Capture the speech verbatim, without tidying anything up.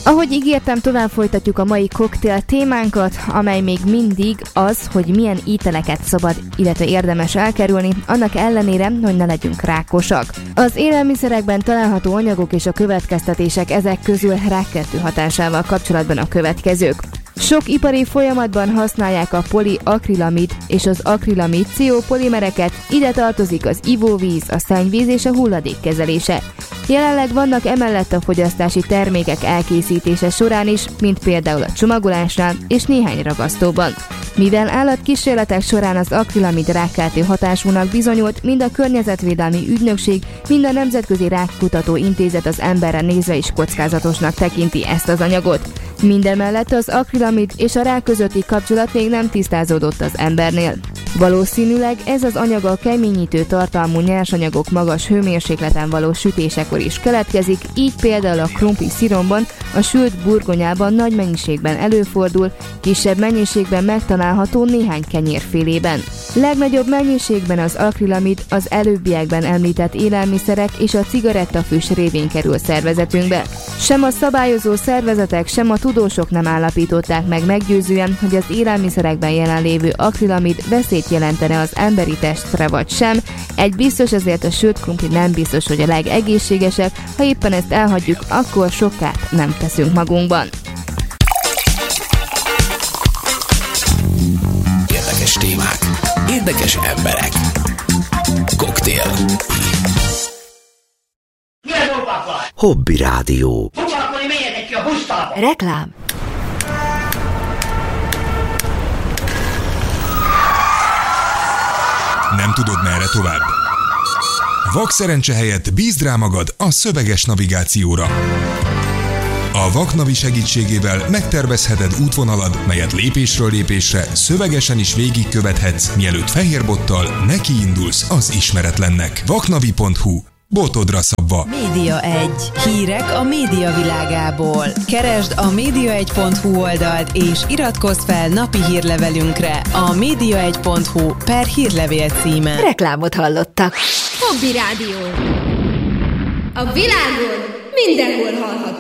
Ahogy ígértem, tovább folytatjuk a mai koktél témánkat, amely még mindig az, hogy milyen ételeket szabad, illetve érdemes elkerülni, annak ellenére, hogy ne legyünk rákosak. Az élelmiszerekben található anyagok és a következtetések ezek közül rákkeltő hatásával kapcsolatban a következők. Sok ipari folyamatban használják a poliakrilamid és az akrilamid C O polimereket, ide tartozik az ivóvíz, a szennyvíz és a hulladékkezelése. Jelenleg vannak emellett a fogyasztási termékek elkészítése során is, mint például a csomagolásnál és néhány ragasztóban. Mivel állatkísérletek során az akrilamid rákkeltő hatásúnak bizonyult, mind a Környezetvédelmi Ügynökség, mind a Nemzetközi Rákkutató Intézet az emberre nézve is kockázatosnak tekinti ezt az anyagot. Mindemellett az akrilamid és a rák közötti kapcsolat még nem tisztázódott az embernél. Valószínűleg ez az anyag a keményítő tartalmú nyersanyagok magas hőmérsékleten való sütésekor is keletkezik, így például a krumpli sziromban, a sült burgonyában nagy mennyiségben előfordul, kisebb mennyiségben megtalálható néhány kenyérfélében. Legnagyobb mennyiségben az akrilamid az előbbiekben említett élelmiszerek és a cigarettafüst révén kerül szervezetünkbe. Sem a szabályozó szervezetek, sem a tudósok nem állapították meg meggyőzően, hogy az élelmiszerekben jelenlévő akrilamid veszélyt jelentene az emberi testre vagy sem. Egy biztos, ezért a sült krumpli nem biztos, hogy a legegészségesebb, ha éppen ezt elhagyjuk, akkor sok kárt nem teszünk magunkban. Érdekes témák, érdekes emberek. Koktél. Hobby Rádió. Reklám. Nem tudod, merre tovább? Vakszerencse helyett bízd rá magad a szöveges navigációra. A Vaknavi segítségével megtervezheted útvonalad, melyet lépésről lépésre szövegesen is végigkövethetsz, mielőtt fehérbottal nekiindulsz az ismeretlennek. vaknavi pont hu. Botodra szabva. Média egy. Hírek a média világából. Keresd a média egy pont hu oldalt és iratkozz fel napi hírlevelünkre a média egy pont hu per hírlevél címen. Reklámot hallottak. Hobby Rádió. A világon mindenhol hallható.